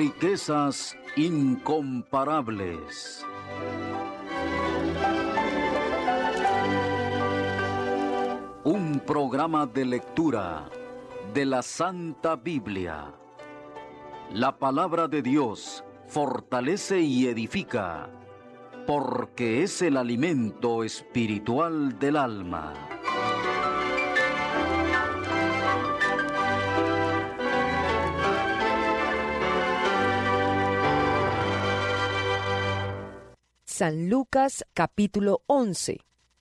Riquezas incomparables. Un programa de lectura de la Santa Biblia. La palabra de Dios fortalece y edifica, porque es el alimento espiritual del alma. San Lucas capítulo 11.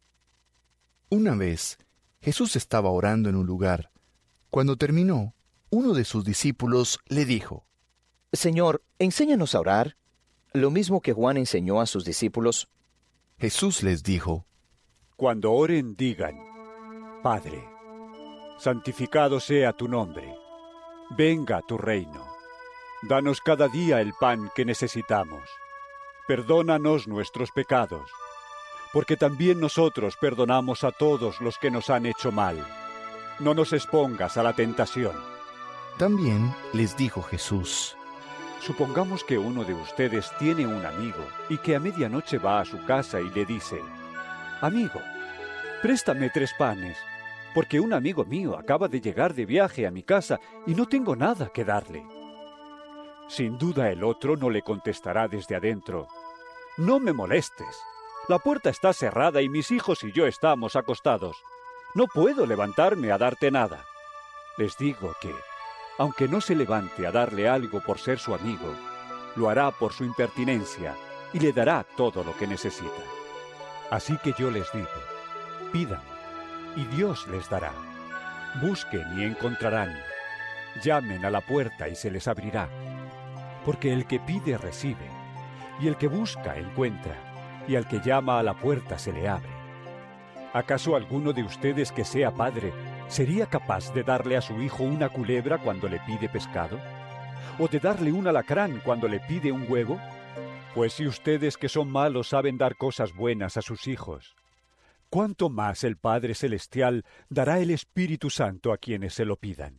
Una vez, Jesús estaba orando en un lugar. Cuando terminó, uno de sus discípulos le dijo: Señor, enséñanos a orar, lo mismo que Juan enseñó a sus discípulos. Jesús les dijo: Cuando oren, digan: Padre, santificado sea tu nombre, venga tu reino. Danos cada día el pan que necesitamos. Perdónanos nuestros pecados, porque también nosotros perdonamos a todos los que nos han hecho mal. No nos expongas a la tentación. También les dijo Jesús: Supongamos que uno de ustedes tiene un amigo y que a medianoche va a su casa y le dice: Amigo, préstame 3 panes, porque un amigo mío acaba de llegar de viaje a mi casa y no tengo nada que darle. Sin duda el otro no le contestará desde adentro: No me molestes. La puerta está cerrada y mis hijos y yo estamos acostados. No puedo levantarme a darte nada. Les digo que, aunque no se levante a darle algo por ser su amigo, lo hará por su impertinencia y le dará todo lo que necesita. Así que yo les digo: pidan, y Dios les dará. Busquen y encontrarán. Llamen a la puerta y se les abrirá. Porque el que pide recibe, y el que busca encuentra, y al que llama a la puerta se le abre. ¿Acaso alguno de ustedes que sea padre sería capaz de darle a su hijo una culebra cuando le pide pescado? ¿O de darle un alacrán cuando le pide un huevo? Pues si ustedes que son malos saben dar cosas buenas a sus hijos, ¿cuánto más el Padre Celestial dará el Espíritu Santo a quienes se lo pidan?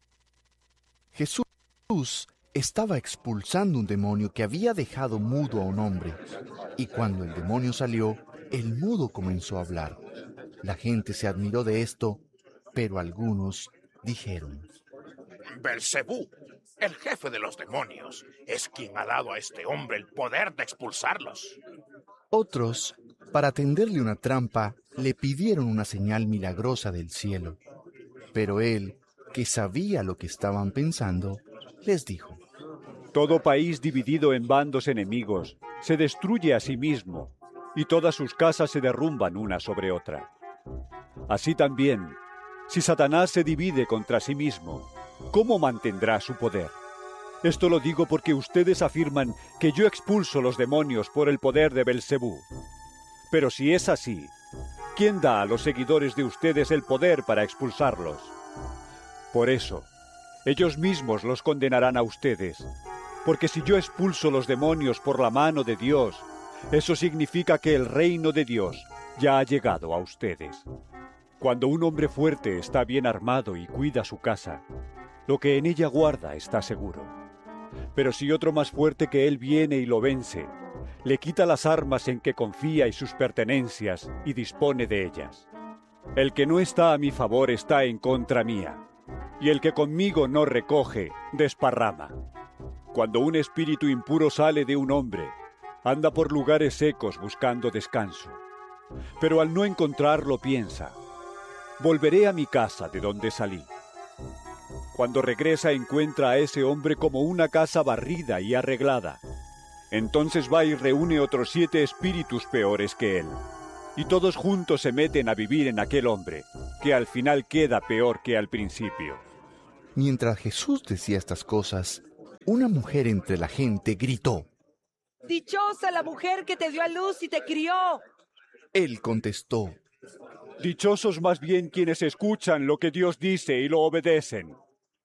Jesús estaba expulsando un demonio que había dejado mudo a un hombre, y cuando el demonio salió, el mudo comenzó a hablar. La gente se admiró de esto, pero algunos dijeron: Belcebú, el jefe de los demonios, es quien ha dado a este hombre el poder de expulsarlos. Otros, para tenderle una trampa, le pidieron una señal milagrosa del cielo. Pero él, que sabía lo que estaban pensando, les dijo: Todo país dividido en bandos enemigos se destruye a sí mismo, y todas sus casas se derrumban una sobre otra. Así también, si Satanás se divide contra sí mismo, ¿cómo mantendrá su poder? Esto lo digo porque ustedes afirman que yo expulso los demonios por el poder de Belcebú. Pero si es así, ¿quién da a los seguidores de ustedes el poder para expulsarlos? Por eso, ellos mismos los condenarán a ustedes, porque si yo expulso los demonios por la mano de Dios, eso significa que el reino de Dios ya ha llegado a ustedes. Cuando un hombre fuerte está bien armado y cuida su casa, lo que en ella guarda está seguro. Pero si otro más fuerte que él viene y lo vence, le quita las armas en que confía y sus pertenencias y dispone de ellas. El que no está a mi favor está en contra mía, y el que conmigo no recoge, desparrama. Cuando un espíritu impuro sale de un hombre, anda por lugares secos buscando descanso. Pero al no encontrarlo piensa: volveré a mi casa de donde salí. Cuando regresa encuentra a ese hombre como una casa barrida y arreglada. Entonces va y reúne otros 7 espíritus peores que él, y todos juntos se meten a vivir en aquel hombre, que al final queda peor que al principio. Mientras Jesús decía estas cosas, una mujer entre la gente gritó: ¡Dichosa la mujer que te dio a luz y te crió! Él contestó: Dichosos más bien quienes escuchan lo que Dios dice y lo obedecen.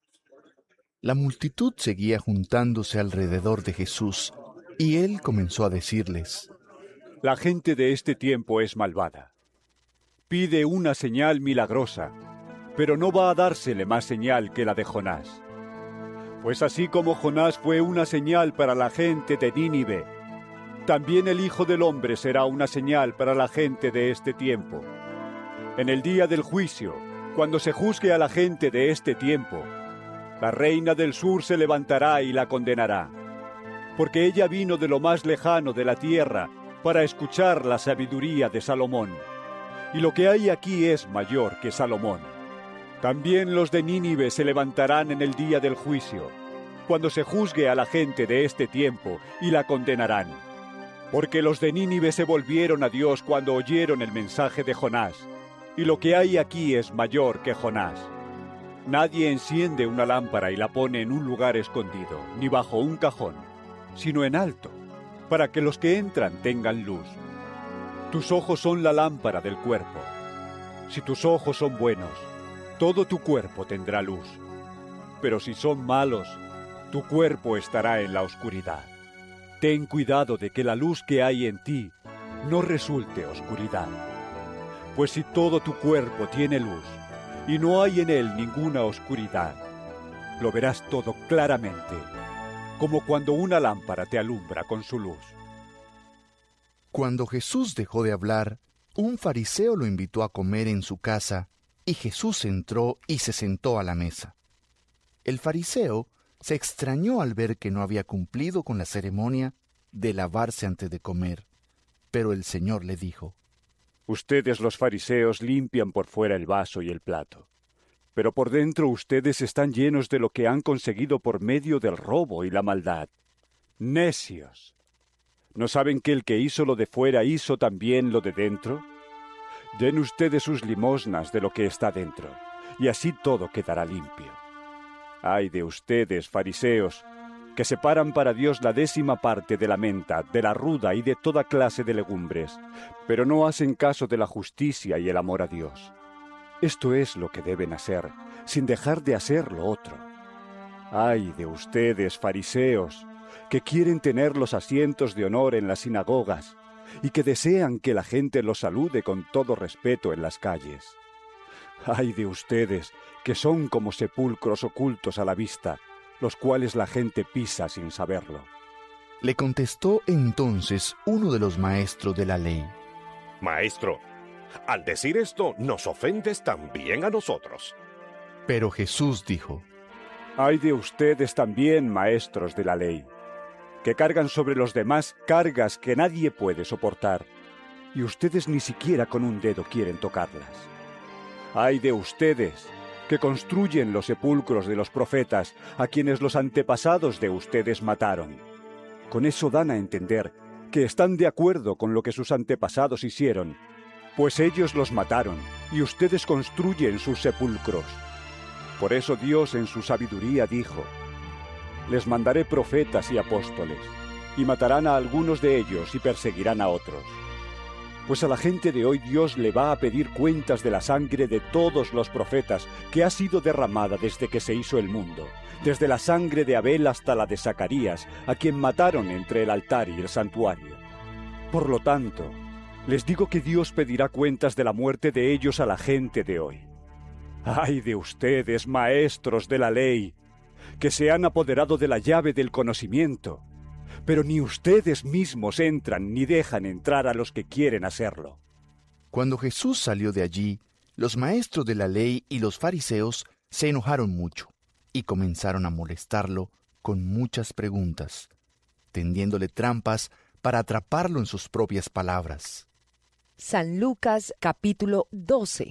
La multitud seguía juntándose alrededor de Jesús, y él comenzó a decirles: La gente de este tiempo es malvada. Pide una señal milagrosa, pero no va a dársele más señal que la de Jonás. Pues así como Jonás fue una señal para la gente de Nínive, también el Hijo del Hombre será una señal para la gente de este tiempo. En el día del juicio, cuando se juzgue a la gente de este tiempo, la reina del sur se levantará y la condenará, porque ella vino de lo más lejano de la tierra para escuchar la sabiduría de Salomón, y lo que hay aquí es mayor que Salomón. También los de Nínive se levantarán en el día del juicio, cuando se juzgue a la gente de este tiempo, y la condenarán. Porque los de Nínive se volvieron a Dios cuando oyeron el mensaje de Jonás, y lo que hay aquí es mayor que Jonás. Nadie enciende una lámpara y la pone en un lugar escondido, ni bajo un cajón, sino en alto, para que los que entran tengan luz. Tus ojos son la lámpara del cuerpo. Si tus ojos son buenos, todo tu cuerpo tendrá luz. Pero si son malos, tu cuerpo estará en la oscuridad. Ten cuidado de que la luz que hay en ti no resulte oscuridad. Pues si todo tu cuerpo tiene luz, y no hay en él ninguna oscuridad, lo verás todo claramente, como cuando una lámpara te alumbra con su luz. Cuando Jesús dejó de hablar, un fariseo lo invitó a comer en su casa, y Jesús entró y se sentó a la mesa. El fariseo se extrañó al ver que no había cumplido con la ceremonia de lavarse antes de comer, pero el Señor le dijo: Ustedes los fariseos limpian por fuera el vaso y el plato, pero por dentro ustedes están llenos de lo que han conseguido por medio del robo y la maldad. ¡Necios! ¿No saben que el que hizo lo de fuera hizo también lo de dentro? Den ustedes sus limosnas de lo que está dentro, y así todo quedará limpio. ¡Ay de ustedes, fariseos, que separan para Dios la 10ª parte de la menta, de la ruda y de toda clase de legumbres, pero no hacen caso de la justicia y el amor a Dios! Esto es lo que deben hacer, sin dejar de hacer lo otro. ¡Ay de ustedes, fariseos, que quieren tener los asientos de honor en las sinagogas y que desean que la gente los salude con todo respeto en las calles! ¡Ay de ustedes, que son como sepulcros ocultos a la vista, los cuales la gente pisa sin saberlo! Le contestó entonces uno de los maestros de la ley: Maestro, al decir esto, nos ofendes también a nosotros. Pero Jesús dijo: ¡Ay de ustedes también, maestros de la ley, que cargan sobre los demás cargas que nadie puede soportar, y ustedes ni siquiera con un dedo quieren tocarlas! ¡Ay de ustedes, que construyen los sepulcros de los profetas, a quienes los antepasados de ustedes mataron! Con eso dan a entender que están de acuerdo con lo que sus antepasados hicieron, pues ellos los mataron, y ustedes construyen sus sepulcros. Por eso Dios en su sabiduría dijo: les mandaré profetas y apóstoles, y matarán a algunos de ellos y perseguirán a otros. Pues a la gente de hoy Dios le va a pedir cuentas de la sangre de todos los profetas que ha sido derramada desde que se hizo el mundo, desde la sangre de Abel hasta la de Zacarías, a quien mataron entre el altar y el santuario. Por lo tanto, les digo que Dios pedirá cuentas de la muerte de ellos a la gente de hoy. ¡Ay de ustedes, maestros de la ley, que se han apoderado de la llave del conocimiento, pero ni ustedes mismos entran ni dejan entrar a los que quieren hacerlo! Cuando Jesús salió de allí, los maestros de la ley y los fariseos se enojaron mucho y comenzaron a molestarlo con muchas preguntas, tendiéndole trampas para atraparlo en sus propias palabras. San Lucas capítulo 12.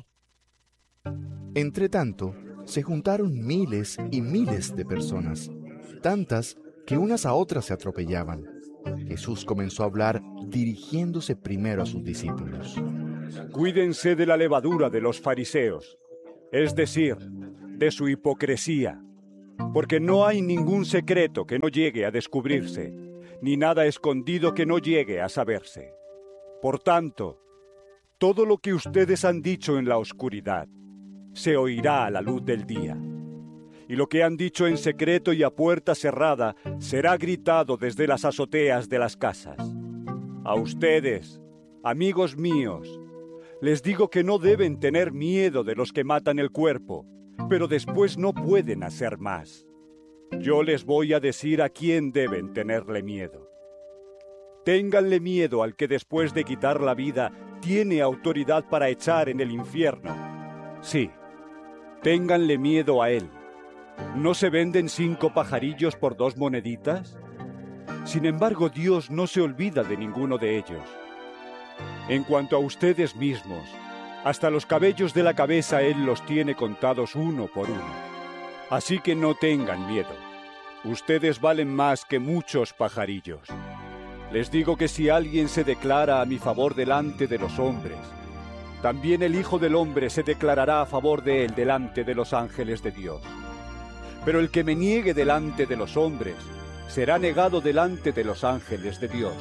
Entretanto, se juntaron miles y miles de personas, tantas que unas a otras se atropellaban. Jesús comenzó a hablar dirigiéndose primero a sus discípulos: Cuídense de la levadura de los fariseos, es decir, de su hipocresía, porque no hay ningún secreto que no llegue a descubrirse, ni nada escondido que no llegue a saberse. Por tanto, todo lo que ustedes han dicho en la oscuridad se oirá a la luz del día. Y lo que han dicho en secreto y a puerta cerrada será gritado desde las azoteas de las casas. A ustedes, amigos míos, les digo que no deben tener miedo de los que matan el cuerpo, pero después no pueden hacer más. Yo les voy a decir a quién deben tenerle miedo. Ténganle miedo al que después de quitar la vida tiene autoridad para echar en el infierno. Sí, ténganle miedo a él. ¿No se venden 5 pajarillos por 2 moneditas? Sin embargo, Dios no se olvida de ninguno de ellos. En cuanto a ustedes mismos, hasta los cabellos de la cabeza Él los tiene contados uno por uno. Así que no tengan miedo. Ustedes valen más que muchos pajarillos. Les digo que si alguien se declara a mi favor delante de los hombres, también el Hijo del Hombre se declarará a favor de él delante de los ángeles de Dios. Pero el que me niegue delante de los hombres, será negado delante de los ángeles de Dios.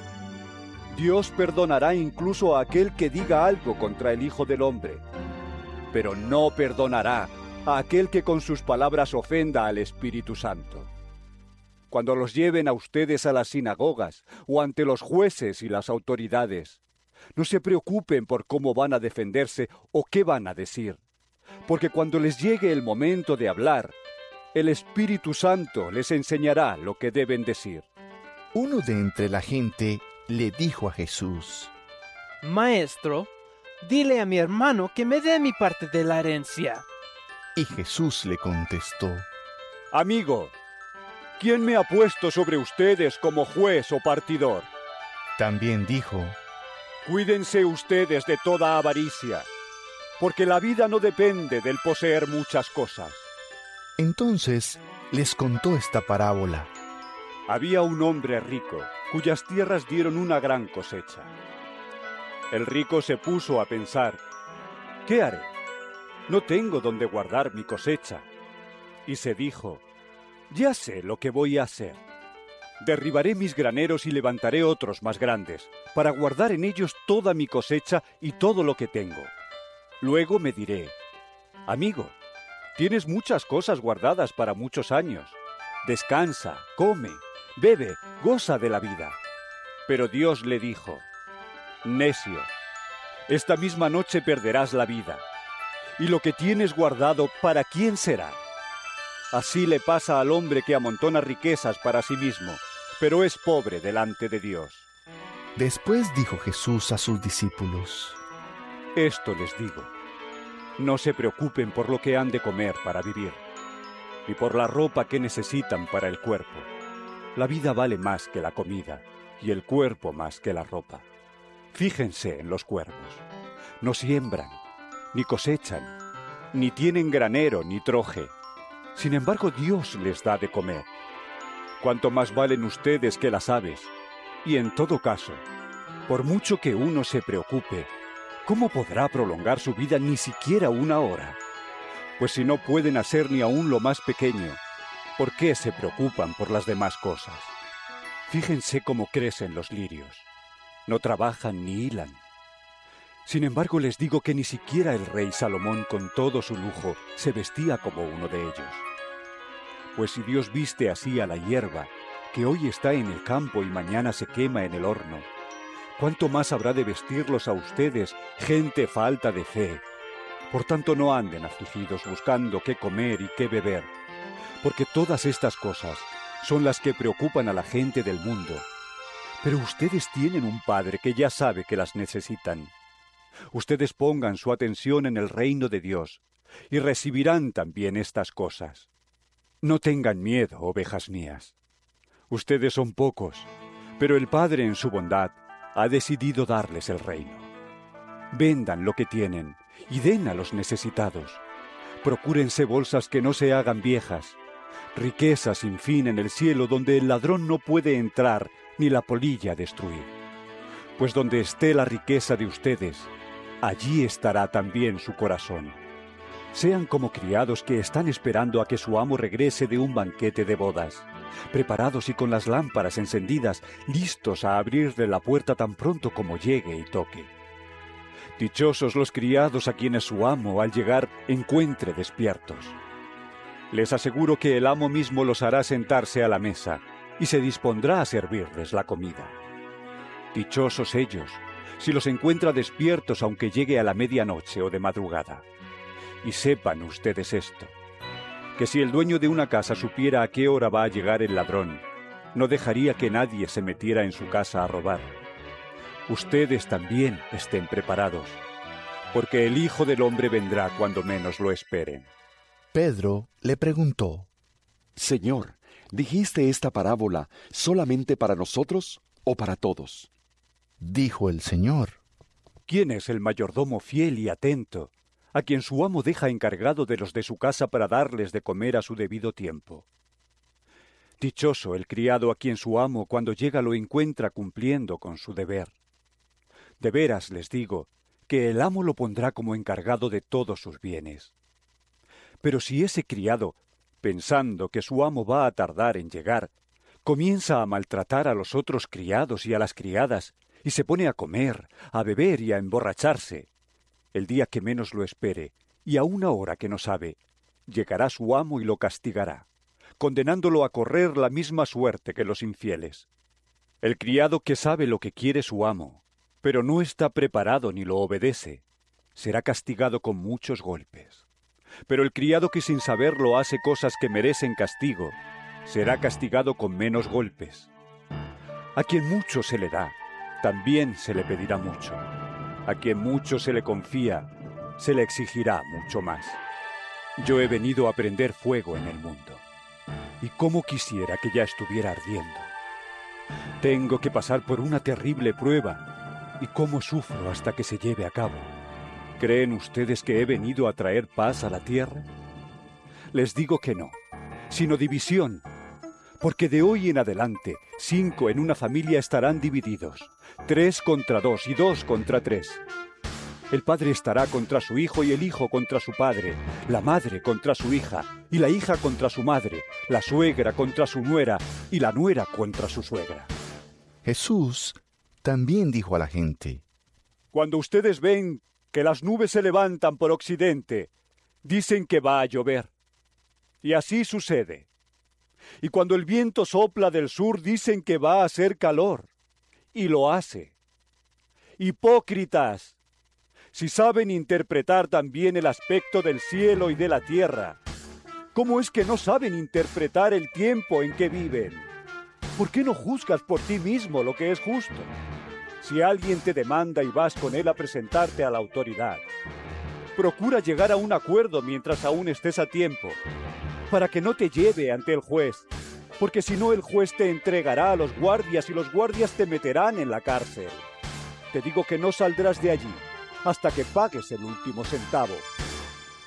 Dios perdonará incluso a aquel que diga algo contra el Hijo del Hombre, pero no perdonará a aquel que con sus palabras ofenda al Espíritu Santo. Cuando los lleven a ustedes a las sinagogas o ante los jueces y las autoridades, no se preocupen por cómo van a defenderse o qué van a decir, porque cuando les llegue el momento de hablar, el Espíritu Santo les enseñará lo que deben decir. Uno de entre la gente le dijo a Jesús: Maestro, dile a mi hermano que me dé mi parte de la herencia. Y Jesús le contestó: Amigo, ¿quién me ha puesto sobre ustedes como juez o partidor? También dijo: Cuídense ustedes de toda avaricia, porque la vida no depende del poseer muchas cosas. Entonces les contó esta parábola. Había un hombre rico, cuyas tierras dieron una gran cosecha. El rico se puso a pensar: ¿qué haré? No tengo donde guardar mi cosecha. Y se dijo: ya sé lo que voy a hacer. Derribaré mis graneros y levantaré otros más grandes, para guardar en ellos toda mi cosecha y todo lo que tengo. Luego me diré: amigo, tienes muchas cosas guardadas para muchos años. Descansa, come, bebe, goza de la vida. Pero Dios le dijo: necio, esta misma noche perderás la vida. Y lo que tienes guardado, ¿para quién será? Así le pasa al hombre que amontona riquezas para sí mismo, pero es pobre delante de Dios. Después dijo Jesús a sus discípulos: esto les digo, no se preocupen por lo que han de comer para vivir, ni por la ropa que necesitan para el cuerpo. La vida vale más que la comida, y el cuerpo más que la ropa. Fíjense en los cuervos. No siembran, ni cosechan, ni tienen granero ni troje. Sin embargo, Dios les da de comer. ¿Cuánto más valen ustedes que las aves? Y en todo caso, por mucho que uno se preocupe, ¿cómo podrá prolongar su vida ni siquiera una hora? Pues si no pueden hacer ni aún lo más pequeño, ¿por qué se preocupan por las demás cosas? Fíjense cómo crecen los lirios. No trabajan ni hilan. Sin embargo, les digo que ni siquiera el rey Salomón, con todo su lujo, se vestía como uno de ellos. Pues si Dios viste así a la hierba, que hoy está en el campo y mañana se quema en el horno, ¿cuánto más habrá de vestirlos a ustedes, gente falta de fe? Por tanto, no anden afligidos buscando qué comer y qué beber, porque todas estas cosas son las que preocupan a la gente del mundo. Pero ustedes tienen un Padre que ya sabe que las necesitan. Ustedes pongan su atención en el reino de Dios y recibirán también estas cosas. No tengan miedo, ovejas mías. Ustedes son pocos, pero el Padre en su bondad ha decidido darles el reino. Vendan lo que tienen y den a los necesitados. Procúrense bolsas que no se hagan viejas, riquezas sin fin en el cielo donde el ladrón no puede entrar ni la polilla destruir. Pues donde esté la riqueza de ustedes, allí estará también su corazón. Sean como criados que están esperando a que su amo regrese de un banquete de bodas, preparados y con las lámparas encendidas, listos a abrirle la puerta tan pronto como llegue y toque. Dichosos los criados a quienes su amo, al llegar, encuentre despiertos. Les aseguro que el amo mismo los hará sentarse a la mesa y se dispondrá a servirles la comida. Dichosos ellos, si los encuentra despiertos aunque llegue a la medianoche o de madrugada. Y sepan ustedes esto: que si el dueño de una casa supiera a qué hora va a llegar el ladrón, no dejaría que nadie se metiera en su casa a robar. Ustedes también estén preparados, porque el Hijo del Hombre vendrá cuando menos lo esperen. Pedro le preguntó: Señor, ¿dijiste esta parábola solamente para nosotros o para todos? Dijo el Señor: ¿Quién es el mayordomo fiel y atento, a quien su amo deja encargado de los de su casa para darles de comer a su debido tiempo? Dichoso el criado a quien su amo cuando llega lo encuentra cumpliendo con su deber. De veras les digo que el amo lo pondrá como encargado de todos sus bienes. Pero si ese criado, pensando que su amo va a tardar en llegar, comienza a maltratar a los otros criados y a las criadas, y se pone a comer, a beber y a emborracharse, el día que menos lo espere, y a una hora que no sabe, llegará su amo y lo castigará, condenándolo a correr la misma suerte que los infieles. El criado que sabe lo que quiere su amo, pero no está preparado ni lo obedece, será castigado con muchos golpes. Pero el criado que sin saberlo hace cosas que merecen castigo, será castigado con menos golpes. A quien mucho se le da, también se le pedirá mucho. A quien mucho se le confía, se le exigirá mucho más. Yo he venido a prender fuego en el mundo, y cómo quisiera que ya estuviera ardiendo. Tengo que pasar por una terrible prueba, y cómo sufro hasta que se lleve a cabo. ¿Creen ustedes que he venido a traer paz a la tierra? Les digo que no, sino división, porque de hoy en adelante 5 en una familia estarán divididos, 3 contra 2 y 2 contra 3. El padre estará contra su hijo y el hijo contra su padre, la madre contra su hija y la hija contra su madre, la suegra contra su nuera y la nuera contra su suegra. Jesús también dijo a la gente: Cuando ustedes ven que las nubes se levantan por occidente, dicen que va a llover. Y así sucede. Y cuando el viento sopla del sur, dicen que va a hacer calor. Y lo hace. Hipócritas, si saben interpretar también el aspecto del cielo y de la tierra, ¿cómo es que no saben interpretar el tiempo en que viven? ¿Por qué no juzgas por ti mismo lo que es justo? Si alguien te demanda y vas con él a presentarte a la autoridad, procura llegar a un acuerdo mientras aún estés a tiempo, para que no te lleve ante el juez, porque si no el juez te entregará a los guardias y los guardias te meterán en la cárcel. Te digo que no saldrás de allí hasta que pagues el último centavo.